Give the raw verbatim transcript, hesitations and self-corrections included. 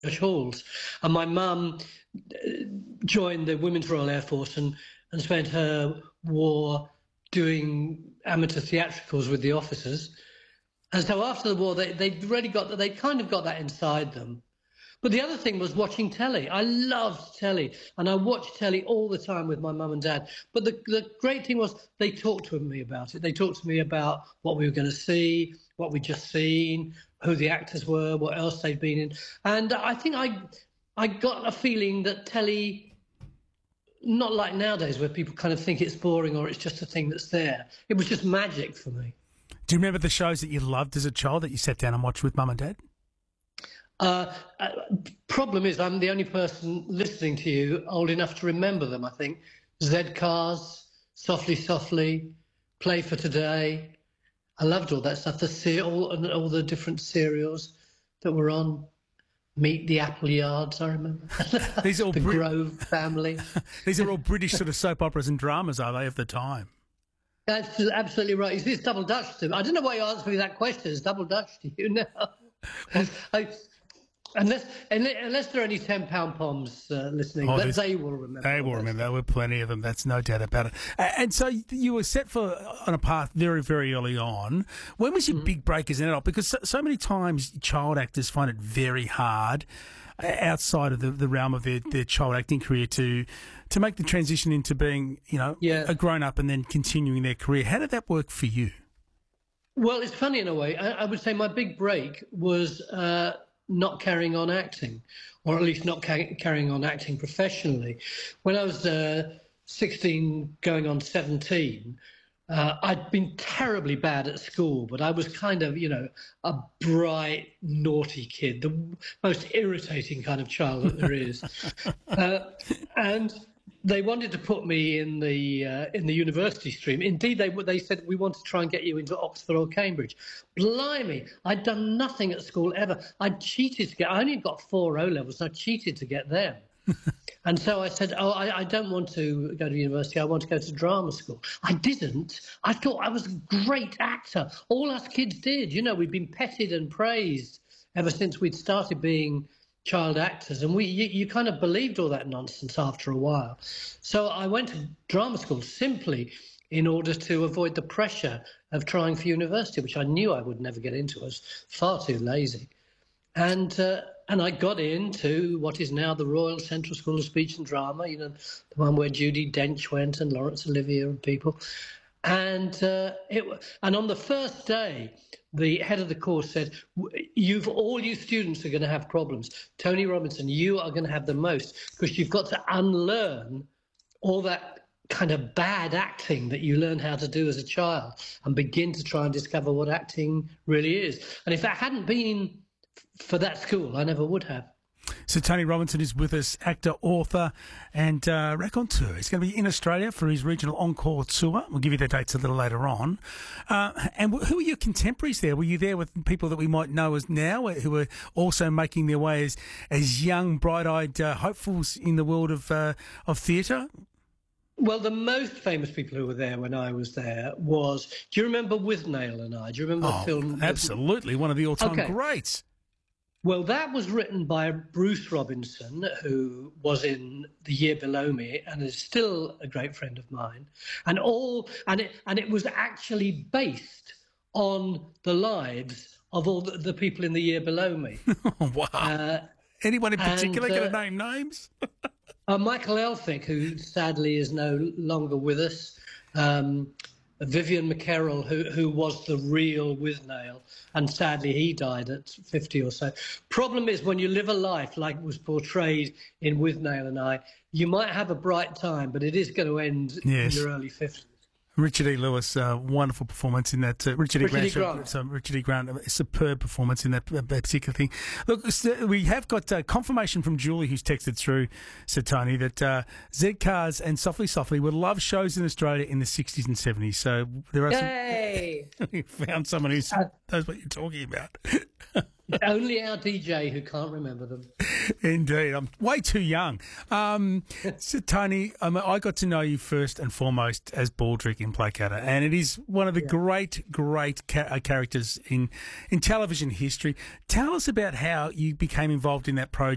halls. And my mum uh, joined the Women's Royal Air Force and, and spent her war doing amateur theatricals with the officers. And so after the war, they, they really got, they kind of got that inside them. But the other thing was watching telly. I loved telly, and I watched telly all the time with my mum and dad. But the, the great thing was they talked to me about it. They talked to me about what we were going to see, what we'd just seen, who the actors were, what else they'd been in. And I think I, I got a feeling that telly, not like nowadays where people kind of think it's boring or it's just a thing that's there. It was just magic for me. Do you remember the shows that you loved as a child that you sat down and watched with mum and dad? Uh, uh, problem is, I'm the only person listening to you old enough to remember them, I think. Z-Cars, Softly Softly, Play for Today. I loved all that stuff, the ser- all, all the different serials that were on. Meet the Appleyards, I remember. These are all the Brit- Grove family. These are all British sort of soap operas and dramas, are they, of the time? That's absolutely right. Is this double Dutch to me? I don't know why you asked me that question. It's double Dutch to you now. I, Unless, unless there are any ten pound poms uh, listening, oh, but they will remember. They will remember. There were plenty of them. That's no doubt about it. And so you were set for on a path very, very early on. When was your mm-hmm. big break as an adult? Because so, so many times child actors find it very hard outside of the, the realm of their, their child acting career to to make the transition into being, you know, yeah. a grown up and then continuing their career. How did that work for you? Well, it's funny in a way. I, I would say my big break was. Uh, not carrying on acting, or at least not ca- carrying on acting professionally. When I was uh, sixteen going on seventeen, uh, I'd been terribly bad at school, but I was kind of, you know, a bright, naughty kid, the most irritating kind of child that there is. uh, and they wanted to put me in the uh, in the university stream. Indeed, they they said, we want to try and get you into Oxford or Cambridge. Blimey, I'd done nothing at school ever. I cheated to get, I only got four O-levels, I cheated to get them. And so I said, oh, I, I don't want to go to university, I want to go to drama school. I didn't. I thought I was a great actor. All us kids did. You know, we'd been petted and praised ever since we'd started being child actors, and we you, you kind of believed all that nonsense after a while. So I went to drama school simply in order to avoid the pressure of trying for university, which I knew I would never get into. I was far too lazy. And uh, and I got into what is now the Royal Central School of Speech and Drama, you know, the one where Judi Dench went and Laurence Olivier and people. And uh, it and on the first day, the head of the course said, "You've all you students are going to have problems. Tony Robinson, you are going to have the most, because you've got to unlearn all that kind of bad acting that you learned how to do as a child and begin to try and discover what acting really is." And if that hadn't been for that school, I never would have. So Tony Robinson is with us, actor, author and uh, raconteur. He's going to be in Australia for his regional encore tour. We'll give you the dates a little later on. Uh, and who are your contemporaries there? Were you there with people that we might know as now, who are also making their way as, as young, bright-eyed uh, hopefuls in the world of, uh, of theatre? Well, the most famous people who were there when I was there was, do you remember Withnail and I? Do you remember oh, the film? Absolutely, one of the all-time okay. greats. Well, that was written by Bruce Robinson, who was in The Year Below Me and is still a great friend of mine. And all and it and it was actually based on the lives of all the, the people in The Year Below Me. Wow. Uh, Anyone in particular and, uh, going to name names? uh, Michael Elphick, who sadly is no longer with us. Um, Vivian McKerrell, who who was the real Withnail, and sadly he died at fifty or so. Problem is, when you live a life like was portrayed in Withnail and I, you might have a bright time, but it is going to end yes. in your early fifties. Richard E. Lewis, uh, wonderful performance in that. Uh, Richard, Richard E. E. Grant, Grant. So Richard E. Grant, a superb performance in that, that particular thing. Look, we have got uh, confirmation from Julie, who's texted through, Sir Tony, that uh, Z-Cars and Softly Softly were love shows in Australia in the sixties and seventies. So there are Yay! some... we found someone who uh, knows what you're talking about. Only our D J who can't remember them. Indeed. I'm way too young. Um, so, Tony, um, I got to know you first and foremost as Baldrick in Placater, and it is one of the yeah. great, great ca- uh, characters in, in television history. Tell us about how you became involved in that project.